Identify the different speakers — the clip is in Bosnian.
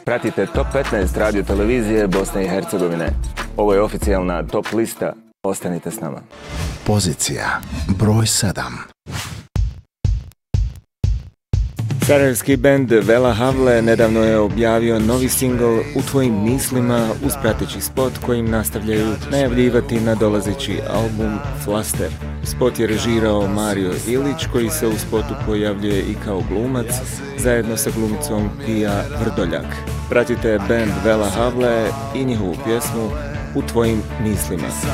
Speaker 1: Pratite Top 15 radio televizije Bosne i Hercegovine. Ovo je oficijalna top lista. Ostanite s nama.
Speaker 2: Pozicija broj 7.
Speaker 3: Sarajevski bend Vela Havle nedavno je objavio novi singl U tvojim mislima uz prateći spot kojim nastavljaju najavljivati nadolazeći album Flaster. Spot je režirao Mario Ilić koji se u spotu pojavljuje i kao glumac zajedno sa glumicom Pija Vrdoljak. Pratite bend Vela Havle i njihovu pjesmu U tvojim mislima.